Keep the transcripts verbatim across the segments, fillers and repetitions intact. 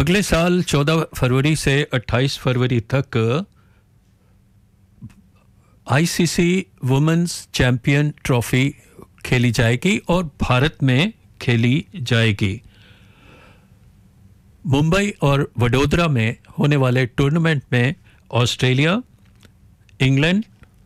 अगले साल चौदह फरवरी से अट्ठाईस फरवरी तक आईसीसी वुमेन्स चैंपियन ट्रॉफी खेली जाएगी और भारत में खेली जाएगी। मुंबई और वडोदरा में होने वाले टूर्नामेंट में Australia, England,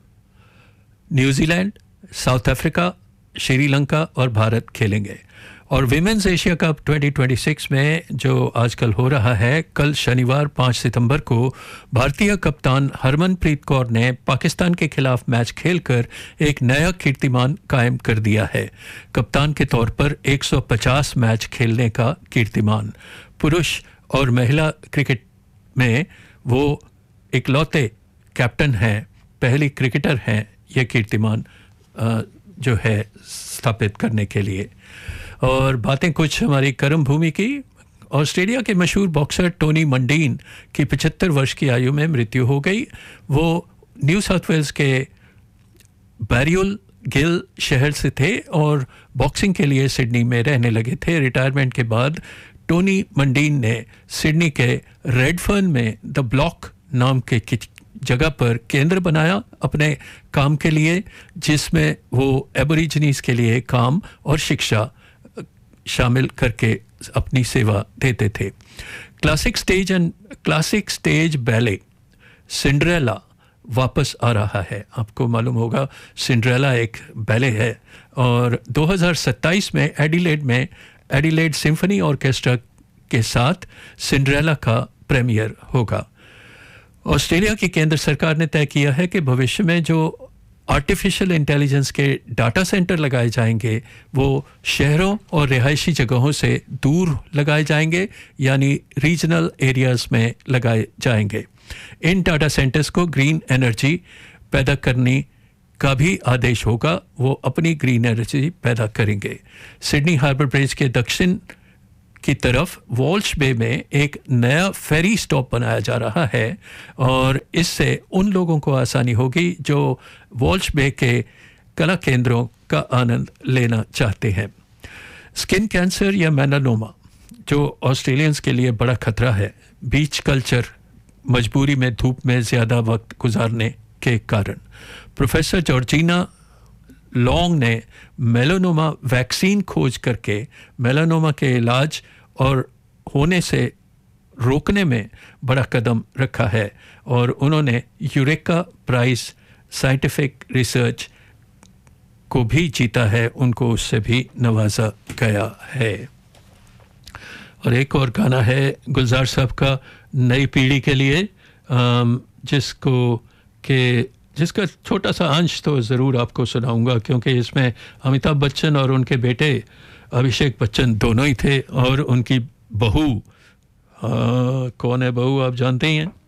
New Zealand, south Africa, Sri Lanka और भारत खेलेंगे। और women's Asia cup twenty twenty six में जो आजकल हो रहा है, कल शनिवार पाँच सितंबर को भारतीय कप्तान हरमनप्रीत कौर ने पाकिस्तान के खिलाफ मैच खेलकर एक नया कीर्तिमान कायम कर दिया है। कप्तान के तौर पर एक सौ पचास मैच खेलने का कीर्तिमान। पुरुष और महिला क्रिकेट में वो इकलौते कैप्टन हैं, पहली क्रिकेटर हैं यह कीर्तिमान जो है स्थापित करने के लिए। और बातें कुछ हमारी कर्म भूमि की। ऑस्ट्रेलिया के मशहूर बॉक्सर टोनी मंडीन की पचहत्तर वर्ष की आयु में मृत्यु हो गई। वो न्यू साउथ वेल्स के बैरियल गिल शहर से थे और बॉक्सिंग के लिए सिडनी में रहने लगे थे। रिटायरमेंट के बाद टोनी मंडीन ने सिडनी के रेडफर्न में द ब्लॉक नाम के जगह पर केंद्र बनाया अपने काम के लिए, जिसमें वो एबोरिजिनीज के लिए काम और शिक्षा शामिल करके अपनी सेवा देते थे। Classic stage and classic stage ballet Cinderella वापस आ रहा है। आपको मालूम होगा सिंड्रेला एक बैले है और दो हज़ार सत्ताईस में एडिलेड में एडिलेड सिम्फनी ऑर्केस्ट्रा के साथ सिंड्रेला का प्रीमियर होगा। ऑस्ट्रेलिया की केंद्र सरकार ने तय किया है कि भविष्य में जो आर्टिफिशियल इंटेलिजेंस के डाटा सेंटर लगाए जाएंगे वो शहरों और रिहायशी जगहों से दूर लगाए जाएंगे, यानी रीजनल एरियाज़ में लगाए जाएंगे। इन डाटा सेंटर्स को ग्रीन एनर्जी पैदा करने का भी आदेश होगा, वो अपनी ग्रीन एनर्जी पैदा करेंगे। सिडनी हार्बर ब्रिज के दक्षिण की तरफ वॉल्श बे में एक नया फेरी स्टॉप बनाया जा रहा है और इससे उन लोगों को आसानी होगी जो वॉल्श बे के कला केंद्रों का आनंद लेना चाहते हैं। स्किन कैंसर या मेलानोमा जो ऑस्ट्रेलियंस के लिए बड़ा खतरा है, बीच कल्चर, मजबूरी में धूप में ज़्यादा वक्त गुजारने के कारण। प्रोफेसर जॉर्जिना लॉन्ग ने मेलानोमा वैक्सीन खोज करके मेलानोमा के इलाज और होने से रोकने में बड़ा कदम रखा है और उन्होंने यूरेका प्राइज साइंटिफिक रिसर्च को भी जीता है, उनको उससे भी नवाजा गया है। और एक और गाना है गुलजार साहब का नई पीढ़ी के लिए, जिसको के जिसका छोटा सा अंश तो ज़रूर आपको सुनाऊंगा, क्योंकि इसमें अमिताभ बच्चन और उनके बेटे अभिषेक बच्चन दोनों ही थे और उनकी बहू, कौन है बहू आप जानते ही हैं।